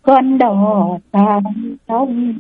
con đò sang sông.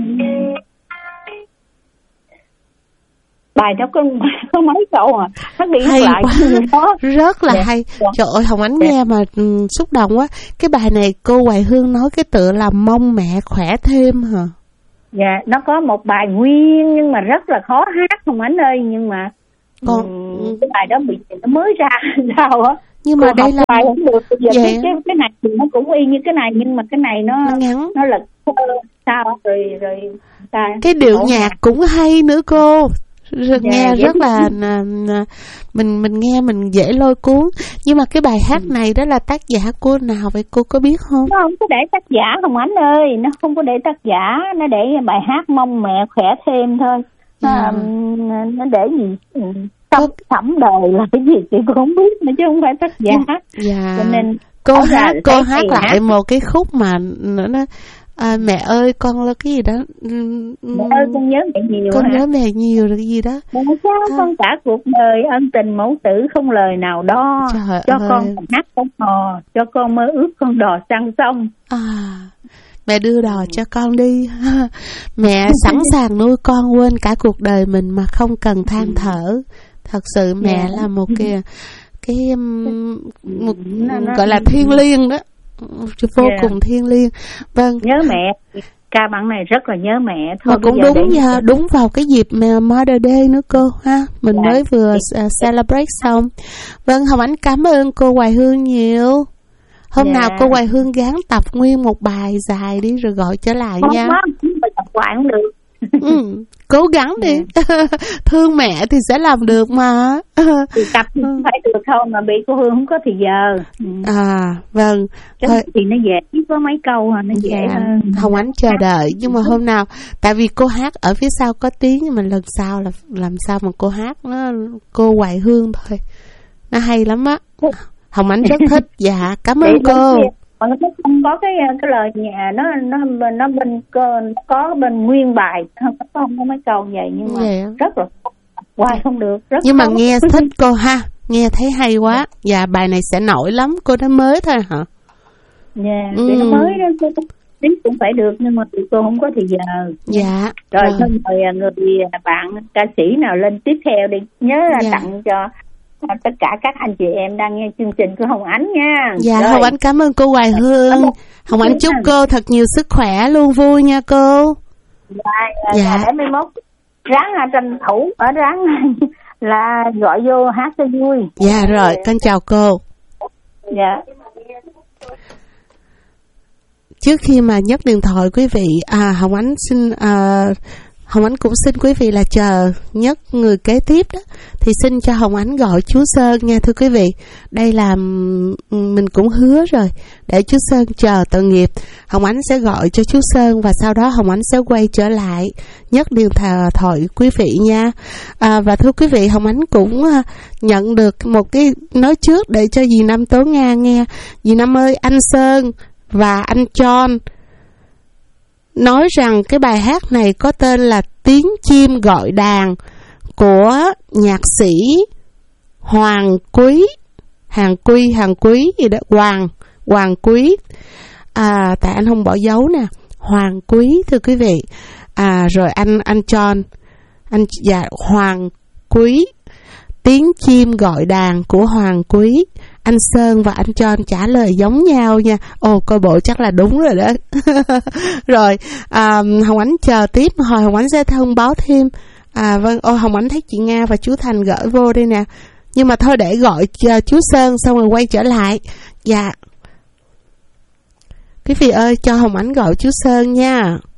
Bài đó có mấy câu à, hát đi hát lại quá, rất là hay. Trời ơi, Hồng Ánh nghe mà xúc động quá. Cái bài này cô Hoài Hương nói cái tựa là mong mẹ khỏe thêm hả? Dạ, nó có một bài nguyên nhưng mà rất là khó hát Hồng Ánh ơi, nhưng mà cái bài đó nó mới ra sao á. Nhưng mà đây là bài không được. Bây giờ cái này thì nó cũng y như cái này, nhưng mà cái này nó ngắn, nó là sao rồi cái điệu nhạc cũng hay nữa cô. Nghe rất là mình nghe mình dễ lôi cuốn. Nhưng mà cái bài hát này đó là tác giả của nào vậy cô có biết không? Nó không có để tác giả Hồng Ánh ơi, nó không có để tác giả, nó để bài hát mong mẹ khỏe thêm thôi. Nó để gì thẩm đời là cái gì chị cũng không biết nữa, chứ không phải tác giả. Cho nên cô hát lại một cái khúc mà nó mẹ ơi con là cái gì đó, mẹ ơi con nhớ mẹ nhiều, con nhớ mẹ nhiều rồi cái gì đó, mẹ sao con cả cuộc đời ân tình mẫu tử không lời nào đo. Trời cho ơi. Con hát con hò, cho con mơ ước con đò sang sông. Mẹ đưa đò cho con đi. Mẹ sẵn sàng nuôi con quên cả cuộc đời mình mà không cần than thở. Thật sự mẹ là một gọi là thiêng liêng đó, vô cùng thiêng liêng. Vâng, nhớ mẹ. Ca bản này rất là nhớ mẹ. Thôi mà cũng đúng vào cái dịp Mother Day nữa cô ha. Mình mới vừa celebrate xong. Vâng, Hồng Ánh cảm ơn cô Hoài Hương nhiều. Hôm nào cô Hoài Hương gắng tập nguyên một bài dài đi rồi gọi trở lại nha. Không tập hoài không được. Cố gắng đi. Thương mẹ thì sẽ làm được mà. Thì tập không phải được thôi, mà bị cô Hương không có thì giờ. Vâng. Thôi thì nó dễ, có mấy câu nó dễ hơn. Hồng Ánh chờ đợi. Nhưng mà hôm nào, tại vì cô hát ở phía sau có tiếng, nhưng mà lần sau là làm sao mà cô hát nó cô Hoài Hương thôi. Nó hay lắm á. Hồng Ánh rất thích. Dạ, cảm ơn cô. Nó không có cái lời nhà nó bên có bên nguyên bài, không có mấy câu vậy, nhưng mà rất là hoài không được. Nhưng mà nghe thích cô ha, nghe thấy hay quá. Dạ, bài này sẽ nổi lắm. Cô nói mới thôi hả? Dạ, thì nó mới đó, tiếng cũng phải được, nhưng mà tụi cô không có thì giờ. Dạ. Rồi người bạn ca sĩ nào lên tiếp theo đi, nhớ tặng cho tất cả các anh chị em đang nghe chương trình của Hồng Ánh nha. Dạ, Hồng Ánh cảm ơn cô Hoài Hương. Hồng Ánh chúc cô thật nhiều sức khỏe, luôn vui nha cô. Dạ. Để 11 ráng tranh thủ ở ráng là gọi vô hát cho vui. Dạ rồi, con chào cô. Dạ. Trước khi mà nhấc điện thoại quý vị, Hồng Ánh cũng xin quý vị là chờ nhất người kế tiếp đó, thì xin cho Hồng Ánh gọi chú Sơn nha thưa quý vị. Đây là mình cũng hứa rồi, để chú Sơn chờ tội nghiệp. Hồng Ánh sẽ gọi cho chú Sơn và sau đó Hồng Ánh sẽ quay trở lại nhấc điện thoại quý vị nha. Và thưa quý vị, Hồng Ánh cũng nhận được một cái nói trước để cho dì Năm Tố Nga nghe. Dì Năm ơi, anh Sơn và anh John nói rằng cái bài hát này có tên là Tiếng Chim Gọi Đàn của nhạc sĩ Hoàng Quý gì đó, Hoàng Quý. Tại anh không bỏ dấu nè, Hoàng Quý thưa quý vị. Rồi anh John, Hoàng Quý, Tiếng Chim Gọi Đàn của Hoàng Quý. Anh Sơn và anh John trả lời giống nhau nha. Coi bộ chắc là đúng rồi đó. Rồi Hồng Ánh chờ tiếp, hồi Hồng Ánh sẽ thông báo thêm. Vâng, Hồng Ánh thấy chị Nga và chú Thành gửi vô đây nè. Nhưng mà thôi để gọi chú Sơn xong rồi quay trở lại. Dạ, quý vị ơi, cho Hồng Ánh gọi chú Sơn nha.